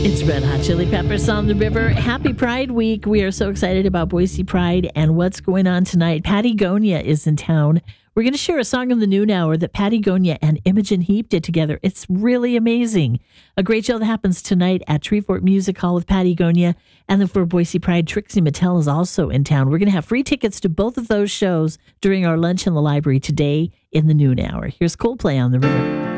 It's Red Hot Chili Peppers on the River. Happy Pride Week. We are so excited about Boise Pride and what's going on tonight. Patty Gonia is in town. We're going to share a song in the noon hour that Patty Gonia and Imogen Heap did together. It's really amazing. A great show that happens tonight at Treefort Music Hall with Patty Gonia. And then for Boise Pride, Trixie Mattel is also in town. We're going to have free tickets to both of those shows during our lunch in the library today in the noon hour. Here's Coldplay on the River.